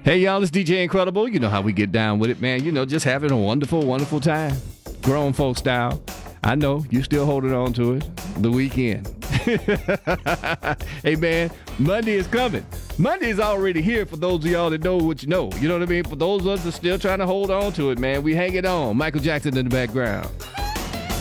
Hey, y'all, it's DJ Incredible. You know how we get down with it, man. You know, just having a wonderful, wonderful time. Grown folk style. I know you still holding on to it. The weekend. Hey, man, Monday is coming. Monday is already here for those of y'all that know what you know. You know what I mean? For those of us that are still trying to hold on to it, man, we hang it on. Michael Jackson in the background.